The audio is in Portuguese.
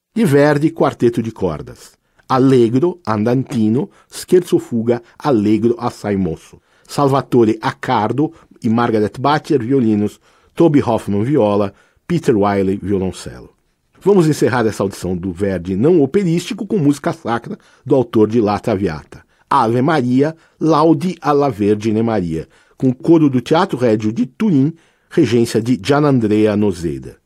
Di Verdi, quarteto de cordas. Allegro, andantino, scherzo-fuga, allegro assai mosso. Salvatore Accardo e Margaret Butcher, violinos, Toby Hoffman, viola, Peter Wiley, violoncelo. Vamos encerrar essa audição do Verdi não operístico com música sacra do autor de La Traviata. Ave Maria, Laudi alla Vergine Maria, com coro do Teatro Regio de Turim, regência de Gianandrea Noseda.